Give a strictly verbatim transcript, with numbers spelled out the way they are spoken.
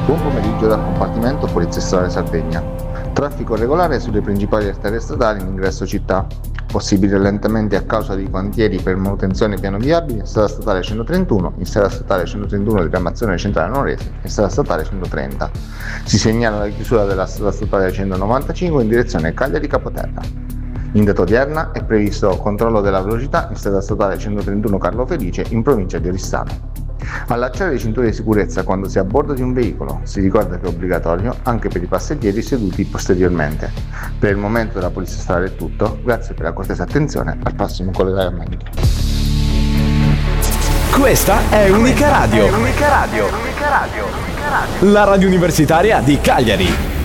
Buon pomeriggio dal compartimento Polizia Stradale Sardegna. Traffico regolare sulle principali arterie stradali in ingresso città. Possibili rallentamenti a causa di cantieri per manutenzione piano viabili in strada statale centotrentuno, in strada statale centotrentuno diramazione centrale Nuorese e strada statale centotrenta. Si segnala la chiusura della strada statale centonovantacinque in direzione Cagliari Capoterra. In data odierna è previsto controllo della velocità in strada statale centotrentuno Carlo Felice in provincia di Oristano. Allacciare le cinture di sicurezza quando si è a bordo di un veicolo. Si ricorda che è obbligatorio anche per i passeggeri seduti posteriormente. Per il momento della Polizia Stradale è tutto, grazie per la cortese attenzione, al prossimo collegamento. Questa è Unica Radio, Unica Radio, Unica Radio, Unica Radio. la radio universitaria di Cagliari.